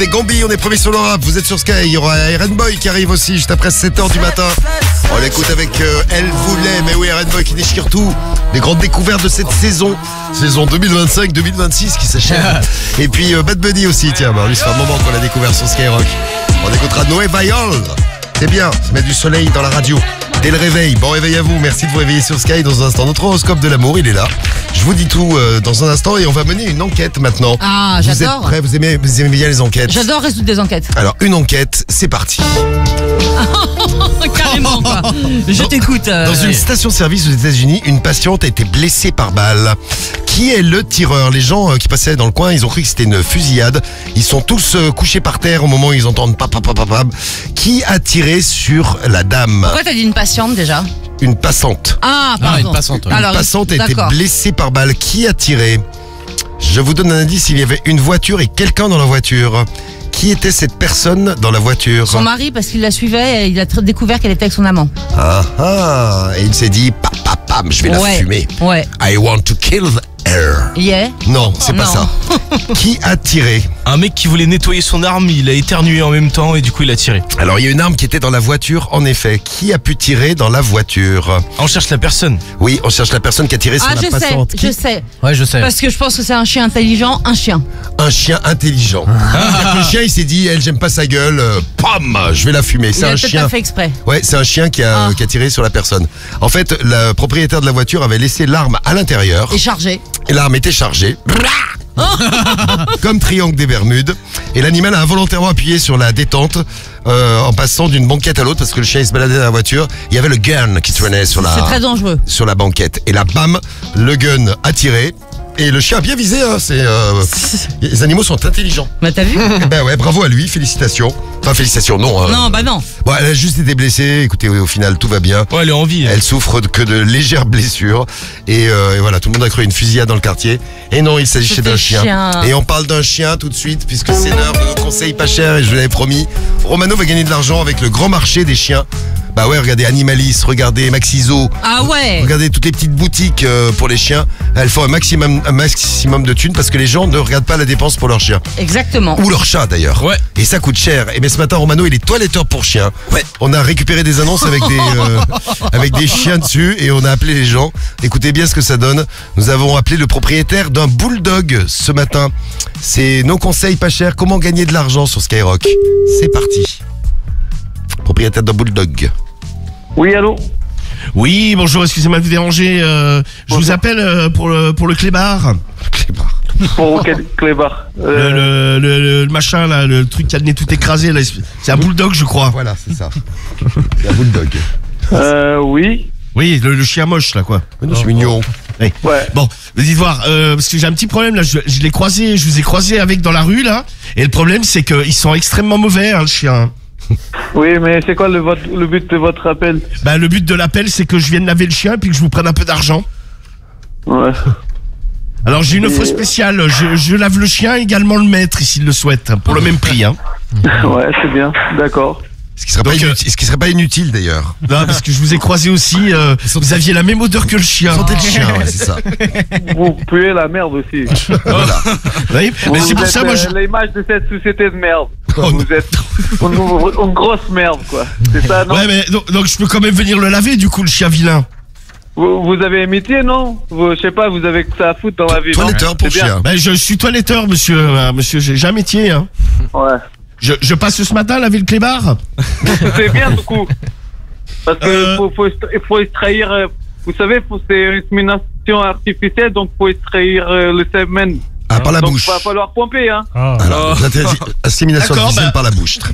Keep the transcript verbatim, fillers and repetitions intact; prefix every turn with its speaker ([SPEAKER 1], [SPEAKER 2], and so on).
[SPEAKER 1] C'était Gambi, on est premier sur le rap, vous êtes sur Sky, il y aura Aaron Boy qui arrive aussi juste après sept heures du matin. On l'écoute avec euh, Elle voulait, mais oui, Aaron Boy qui déchire tout. Les grandes découvertes de cette saison, saison deux mille vingt-cinq deux mille vingt-six qui s'achève. Et puis euh, Bad Bunny aussi, tiens, bah, lui ça fait un moment qu'on l'a découvert sur Skyrock. On écoutera Noé Viol. C'est bien, se mettre du soleil dans la radio. Dès le réveil, bon réveil à vous, merci de vous réveiller sur Sky. Dans un instant, notre horoscope de l'amour, il est là. Je vous dis tout euh, dans un instant et on va mener une enquête maintenant.
[SPEAKER 2] Ah,
[SPEAKER 1] vous
[SPEAKER 2] j'adore.
[SPEAKER 1] Êtes prêts, vous aimez, vous aimez bien les enquêtes?
[SPEAKER 2] J'adore résoudre des enquêtes.
[SPEAKER 1] Alors, une enquête, c'est parti.
[SPEAKER 2] Carrément, quoi. Je t'écoute. euh,
[SPEAKER 1] Dans une station-service aux États-Unis, une patiente a été blessée par balle. Qui est le tireur? Les gens euh, qui passaient dans le coin, ils ont cru que c'était une fusillade. Ils sont tous euh, couchés par terre au moment où ils entendent pap pap pap pap pap. Qui a tiré sur la dame?
[SPEAKER 2] Pourquoi t'as dit une patiente déjà?
[SPEAKER 1] Une passante.
[SPEAKER 2] Ah, pardon.
[SPEAKER 3] Ah, une passante, ouais.
[SPEAKER 1] Une
[SPEAKER 2] Alors,
[SPEAKER 1] passante a été
[SPEAKER 2] d'accord.
[SPEAKER 1] blessée par balle. Qui a tiré? Je vous donne un indice, il y avait une voiture et quelqu'un dans la voiture. Qui était cette personne dans la voiture?
[SPEAKER 2] Son mari, parce qu'il la suivait et il a tr- découvert qu'elle était avec son amant.
[SPEAKER 1] Ah ah. Et il s'est dit, pam pam pam, je vais
[SPEAKER 2] Ouais.
[SPEAKER 1] la fumer.
[SPEAKER 2] Ouais.
[SPEAKER 1] I want to kill her.
[SPEAKER 2] Yeah.
[SPEAKER 1] Non, c'est pas
[SPEAKER 2] Non.
[SPEAKER 1] ça. Qui a tiré?
[SPEAKER 3] Un mec qui voulait nettoyer son arme, il a éternué en même temps et du coup il a tiré.
[SPEAKER 1] Alors, il y a une arme qui était dans la voiture, en effet. Qui a pu tirer dans la voiture?
[SPEAKER 3] On cherche la personne.
[SPEAKER 1] Oui, on cherche la personne qui a tiré sur
[SPEAKER 2] Ah,
[SPEAKER 1] la
[SPEAKER 2] je sais,
[SPEAKER 1] passante. Qui?
[SPEAKER 2] je sais.
[SPEAKER 3] Ouais, je sais.
[SPEAKER 2] Parce que je pense que c'est un chien intelligent, un chien.
[SPEAKER 1] Un chien intelligent. C'est-à-dire que le chien, il s'est dit, elle, j'aime pas sa gueule, euh, pam, je vais la fumer.
[SPEAKER 2] Il
[SPEAKER 1] C'est
[SPEAKER 2] a
[SPEAKER 1] un
[SPEAKER 2] peut-être
[SPEAKER 1] chien.
[SPEAKER 2] pas fait exprès.
[SPEAKER 1] Ouais, c'est un chien qui a,
[SPEAKER 2] Ah.
[SPEAKER 1] qui a tiré sur la personne. En fait, le propriétaire de la voiture avait laissé l'arme à l'intérieur.
[SPEAKER 2] Et chargé.
[SPEAKER 1] Et l'arme était chargée. Comme triangle des Bermudes. Et l'animal a involontairement appuyé sur la détente euh, en passant d'une banquette à l'autre parce que le chien il se baladait dans la voiture. Il y avait le gun qui traînait sur
[SPEAKER 2] C'est
[SPEAKER 1] la,
[SPEAKER 2] très dangereux.
[SPEAKER 1] sur la banquette. Et là, bam, le gun a tiré. Et le chien a bien visé. Hein, c'est, euh, les animaux sont intelligents.
[SPEAKER 2] Bah t'as vu?
[SPEAKER 1] Ben ouais, bravo à lui, félicitations. Enfin, félicitations, non. hein.
[SPEAKER 2] Non, bah non.
[SPEAKER 1] Bon, elle a juste été blessée. Écoutez, au final, tout va bien.
[SPEAKER 3] Ouais, elle est en vie.
[SPEAKER 1] Elle souffre de- que de légères blessures. Et, euh, et voilà, tout le monde a cru à une fusillade dans le quartier. Et non, il s'agissait
[SPEAKER 2] C'était
[SPEAKER 1] d'un
[SPEAKER 2] le
[SPEAKER 1] chien.
[SPEAKER 2] chien.
[SPEAKER 1] Et on parle d'un chien tout de suite, puisque c'est l'heure de nos conseils pas chers. Et je vous l'avais promis, Romano va gagner de l'argent avec le grand marché des chiens. Bah ouais, regardez Animalis, regardez Maxiso.
[SPEAKER 2] Ah ouais.
[SPEAKER 1] Regardez toutes les petites boutiques euh, pour les chiens. Elles font un maximum, un maximum de thunes parce que les gens ne regardent pas la dépense pour leur chien.
[SPEAKER 2] Exactement.
[SPEAKER 1] Ou leur chat d'ailleurs.
[SPEAKER 3] Ouais.
[SPEAKER 1] Et ça coûte cher. Et bien ce matin, Romano, il est toiletteur pour chiens.
[SPEAKER 3] Ouais.
[SPEAKER 1] On a récupéré des annonces avec des, euh, avec des chiens dessus et on a appelé les gens. Écoutez bien ce que ça donne. Nous avons appelé le propriétaire d'un bulldog ce matin. C'est nos conseils pas chers. Comment gagner de l'argent sur Skyrock? C'est parti. Propriétaire d'un bulldog.
[SPEAKER 4] Oui, allô?
[SPEAKER 5] Oui, bonjour, excusez-moi de vous déranger. euh, je vous appelle euh, pour le pour le clébard.
[SPEAKER 4] Pour quel clébard?
[SPEAKER 5] Le,
[SPEAKER 4] Euh,
[SPEAKER 5] le, le- le machin là, le truc qui a le nez tout écrasé là. C'est un bulldog, je crois.
[SPEAKER 1] Voilà, c'est ça. C'est un bulldog.
[SPEAKER 4] euh, oui.
[SPEAKER 5] Oui, le, le chien moche là, quoi.
[SPEAKER 1] Oh, non, c'est mignon.
[SPEAKER 5] Oui.
[SPEAKER 4] Ouais.
[SPEAKER 5] Bon, dites voir, euh, parce que j'ai un petit problème là. Je, je l'ai croisé, je vous ai croisé avec dans la rue là. Et le problème, c'est qu'ils sont extrêmement mauvais, hein, le chien.
[SPEAKER 4] Oui, mais c'est quoi le, votre- le but de votre appel?
[SPEAKER 5] Bah, le but de l'appel, c'est que je vienne laver le chien et puis que je vous prenne un peu d'argent.
[SPEAKER 4] Ouais.
[SPEAKER 5] Alors j'ai une offre
[SPEAKER 4] Et-
[SPEAKER 5] spéciale. Je, je lave le chien, également le maître, s'il le souhaite, pour le même prix, hein.
[SPEAKER 4] Ouais, c'est bien. D'accord.
[SPEAKER 1] Ce qui serait pas
[SPEAKER 5] Donc, euh,
[SPEAKER 1] inutile, ce qui serait pas inutile d'ailleurs.
[SPEAKER 5] Non, parce que je vous ai croisé aussi. euh, vous aviez la même odeur que le chien.
[SPEAKER 1] Sentez le chien, ouais, c'est ça.
[SPEAKER 4] Vous puez la merde aussi.
[SPEAKER 1] Voilà.
[SPEAKER 5] Oui, mais
[SPEAKER 4] Vous
[SPEAKER 5] c'est pour
[SPEAKER 4] êtes,
[SPEAKER 5] ça, moi, je...
[SPEAKER 4] euh, l'image de cette société de merde.
[SPEAKER 5] Oh,
[SPEAKER 4] vous êtes une, une grosse merde, quoi. C'est ça, non?
[SPEAKER 5] Ouais, mais donc, donc je peux quand même venir le laver, du coup, le chien vilain.
[SPEAKER 4] Vous, vous avez un métier, non? Vous, je sais pas, vous avez que ça à foutre dans la vie, non?
[SPEAKER 1] Toiletteur pour
[SPEAKER 4] C'est bien.
[SPEAKER 1] chien.
[SPEAKER 5] Ben, je suis toiletteur, monsieur. euh, monsieur, j'ai j'ai un métier, hein.
[SPEAKER 4] Ouais.
[SPEAKER 5] Je, je passe ce matin laver le clébard.
[SPEAKER 4] C'est bien, du coup. Parce que
[SPEAKER 5] Euh.
[SPEAKER 4] faut, faut, extra- faut extraire, euh, vous savez, faut- c'est une insémination artificielle, donc faut extraire euh, le semen.
[SPEAKER 1] Ah, par la
[SPEAKER 4] donc
[SPEAKER 1] bouche.
[SPEAKER 4] va falloir pomper, hein.
[SPEAKER 1] Alors, donc, l'intelli- assimilation
[SPEAKER 5] D'accord,
[SPEAKER 1] artificielle
[SPEAKER 5] bah-
[SPEAKER 1] par la bouche. Très